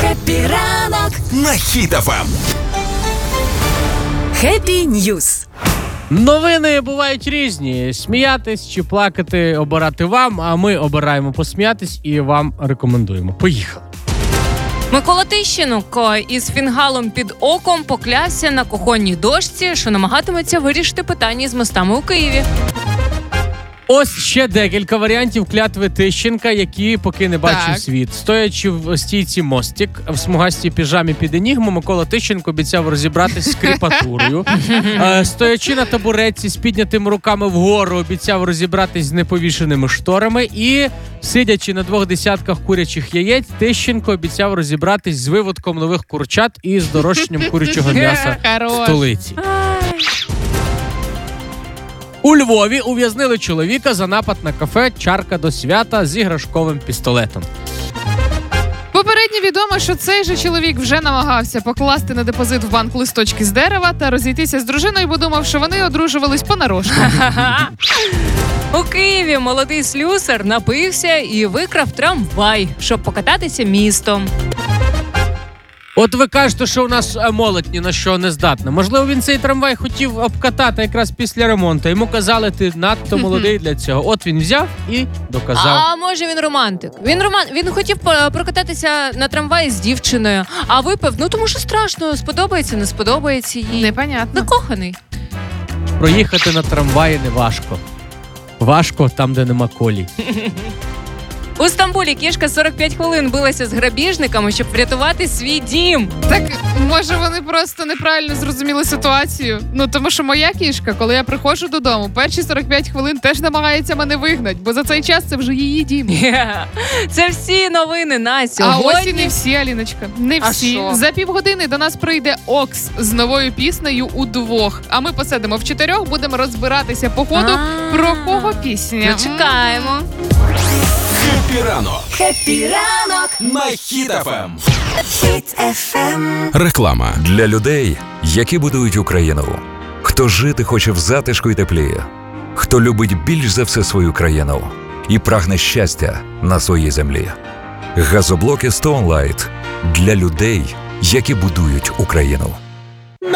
Хеппі ранок на Хіт ФМ. Хеппі Ньюз. Новини бувають різні. Сміятись чи плакати обирати вам, а ми обираємо посміятись і вам рекомендуємо. Поїхали. Микола Тищенко із фінгалом під оком поклявся на кухонній дошці, що намагатиметься вирішити питання з мостами у Києві. Ось ще декілька варіантів клятви Тищенка, які поки не бачив світ. Стоячи в стійці мостик, в смугастій піжамі під енігму, Микола Тищенко обіцяв розібратись з кріпатурою. Стоячи на табуретці з піднятими руками вгору, обіцяв розібратись з неповішеними шторами. І, сидячи на 2 десятках курячих яєць, Тищенко обіцяв розібратись з виводком нових курчат і з дорожчанням курячого м'яса в столиці. У Львові ув'язнили чоловіка за напад на кафе «Чарка до свята» з іграшковим пістолетом. Попередньо відомо, що цей же чоловік вже намагався покласти на депозит в банк листочки з дерева та розійтися з дружиною, бо думав, що вони одружувались понарошку. У Києві молодий слюсар напився і викрав трамвай, щоб покататися містом. От ви кажете, що у нас молодь ні на що не здатна. Можливо, він цей трамвай хотів обкатати якраз після ремонту. Йому казали, ти надто молодий для цього. От він взяв і доказав. А може він романтик? Він хотів прокататися на трамваї з дівчиною, а випив, тому що страшно, сподобається, не сподобається їй. Непонятно. Закоханий. Проїхати на трамваї не важко. Важко там, де нема колій. У Стамбулі кішка 45 хвилин билася з грабіжниками, щоб врятувати свій дім. Так, може вони просто неправильно зрозуміли ситуацію? Тому що моя кішка, коли я приходжу додому, перші 45 хвилин теж намагається мене вигнати, бо за цей час це вже її дім. Це всі новини на сьогодні. А ось і не всі, Аліночка. Не всі. За півгодини до нас прийде Окс з новою піснею «Удвох». А ми посидимо в 4, будемо розбиратися по ходу, про кого пісня. Чекаємо. Хеппі ранок. Хеппі ранок На Хіт ФМ. Хіт ФМ. Реклама. Для людей, які будують Україну. Хто жити хоче в затишку й теплі. Хто любить більш за все свою країну. І прагне щастя на своїй землі. Газоблоки Stone Light. Для людей, які будують Україну.